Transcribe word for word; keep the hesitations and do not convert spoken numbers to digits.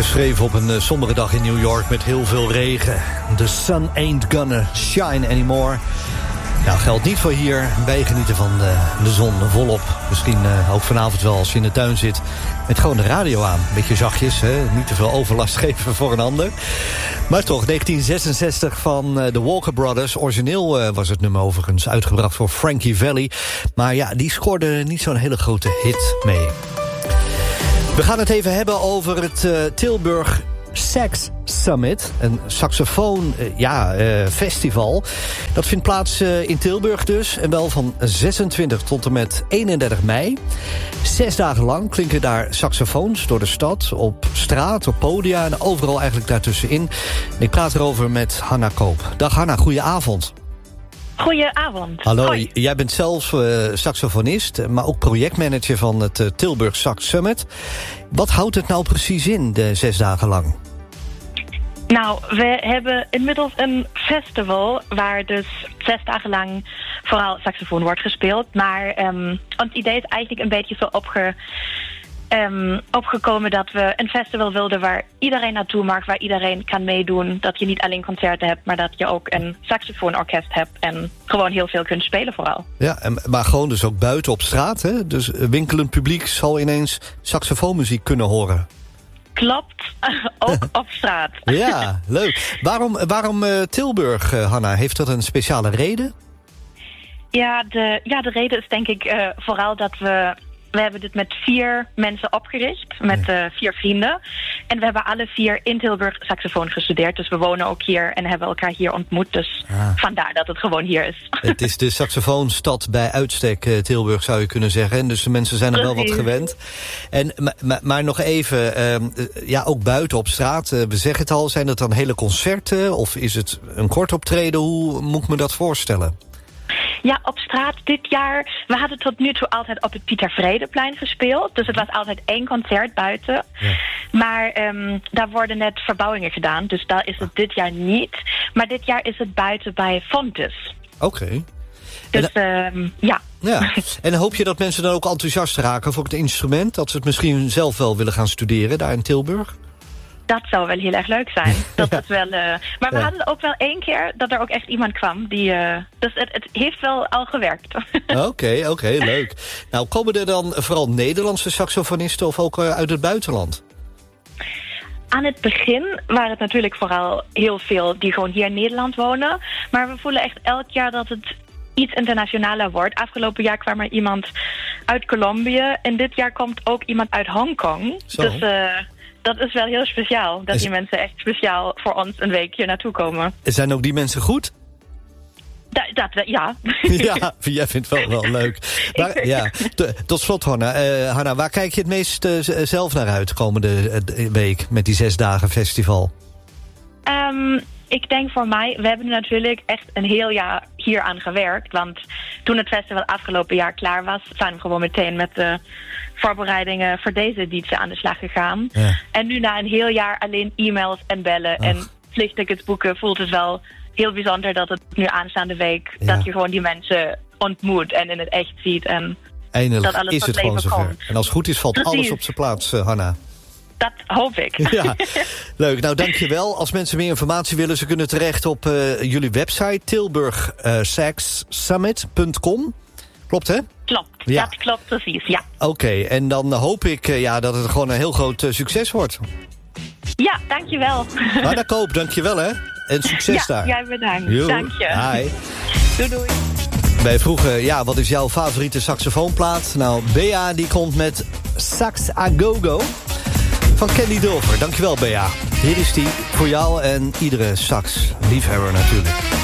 Geschreven op een uh, sombere dag in New York met heel veel regen. The sun ain't gonna shine anymore. Nou, geldt niet voor hier. Wij genieten van de, de zon volop. Misschien uh, ook vanavond wel als je in de tuin zit. Met gewoon de radio aan. Beetje zachtjes, hè? Niet te veel overlast geven voor een ander. Maar toch, negentien zesenzestig van uh, de Walker Brothers. Origineel uh, was het nummer overigens uitgebracht voor Frankie Valli. Maar ja, die scoorde niet zo'n hele grote hit mee. We gaan het even hebben over het uh, Tilburg Sax Summit. Een saxofoon uh, ja, uh, festival. Dat vindt plaats uh, in Tilburg dus. En wel van zesentwintig tot en met eenendertig mei. Zes dagen lang klinken daar saxofoons door de stad. Op straat, op podia en overal eigenlijk daartussenin. Ik praat erover met Hanna Koop. Dag Hanna, goeie avond. Goedenavond. Hallo, Hoi. Jij bent zelf uh, saxofonist, maar ook projectmanager van het uh, Tilburg Sax Summit. Wat houdt het nou precies in, de zes dagen lang? Nou, we hebben inmiddels een festival waar dus zes dagen lang vooral saxofoon wordt gespeeld. Maar um, ons idee is eigenlijk een beetje zo opge... Um, opgekomen dat we een festival wilden waar iedereen naartoe mag, waar iedereen kan meedoen. Dat je niet alleen concerten hebt, maar dat je ook een saxofoonorkest hebt en gewoon heel veel kunt spelen vooral. Ja, maar gewoon dus ook buiten op straat, hè? Dus winkelend publiek zal ineens saxofoonmuziek kunnen horen. Klopt, ook op straat. Ja, leuk. Waarom, waarom uh, Tilburg, uh, Hanna? Heeft dat een speciale reden? Ja, de, ja, de reden is denk ik uh, vooral dat we... We hebben dit met vier mensen opgericht, met uh, vier vrienden. En we hebben alle vier in Tilburg saxofoon gestudeerd. Dus we wonen ook hier en hebben elkaar hier ontmoet. Dus ah. vandaar dat het gewoon hier is. Het is de saxofoonstad bij uitstek, uh, Tilburg zou je kunnen zeggen. En dus de mensen zijn er Precies. wel wat gewend. En, maar, maar, maar nog even, uh, ja, ook buiten op straat. Uh, we zeggen het al, zijn dat dan hele concerten? Of is het een kort optreden? Hoe moet ik me dat voorstellen? Ja, op straat dit jaar. We hadden tot nu toe altijd op het Pieter Vredeplein gespeeld. Dus het was altijd één concert buiten. Ja. Maar um, daar worden net verbouwingen gedaan. Dus daar is het dit jaar niet. Maar dit jaar is het buiten bij Fontes. Oké. Okay. Dus en, um, ja. ja. En hoop je dat mensen dan ook enthousiast raken voor het instrument? Dat ze het misschien zelf wel willen gaan studeren daar in Tilburg? Dat zou wel heel erg leuk zijn. Dat ja. is wel, uh, maar we ja. hadden ook wel één keer dat er ook echt iemand kwam. Die, uh, dus het, het heeft wel al gewerkt. Oké, okay, oké, okay, leuk. Nou, komen er dan vooral Nederlandse saxofonisten of ook uh, uit het buitenland? Aan het begin waren het natuurlijk vooral heel veel die gewoon hier in Nederland wonen. Maar we voelen echt elk jaar dat het iets internationaler wordt. Afgelopen jaar kwam er iemand uit Colombia. En dit jaar komt ook iemand uit Hongkong. Zo. Dus... Uh, Dat is wel heel speciaal, dat die mensen echt speciaal voor ons een week hier naartoe komen. Zijn ook die mensen goed? Da, dat, ja. Ja, jij vindt het wel, wel leuk. Maar, ja, tot slot, Hanna. Uh, Hanna, waar kijk je het meest uh, zelf naar uit komende uh, week met die zes dagen festival? Um, ik denk voor mij, we hebben natuurlijk echt een heel jaar hier aan gewerkt. Want toen het festival afgelopen jaar klaar was, zijn we gewoon meteen met de voorbereidingen voor deze editie aan de slag gegaan. Ja. En nu na een heel jaar alleen e-mails en bellen Ach. en vliegtickets boeken, voelt het wel heel bijzonder dat het nu aanstaande week, ja. dat je gewoon die mensen ontmoet en in het echt ziet. En eindelijk dat alles is het gewoon zover. Komt. En als het goed is, valt Precies. alles op zijn plaats, uh, Hanna. Dat hoop ik. Ja, leuk. Nou, dankjewel. Als mensen meer informatie willen, ze kunnen terecht op uh, jullie website tilburg sax summit punt com. Klopt, hè? Klopt, ja. Dat klopt precies, ja. Oké, okay, en dan hoop ik uh, ja, dat het gewoon een heel groot uh, succes wordt. Ja, dankjewel. Hanna Koop, dankjewel, hè? En succes ja, daar. Jij bedankt. Jo. Dank je. Hi. Doei, doei. Wij vroegen, ja, wat is jouw favoriete saxofoonplaat? Nou, Bea die komt met Sax A Go Go van Candy Dulfer. Dankjewel, Bea. Hier is die voor jou en iedere sax-liefhebber natuurlijk.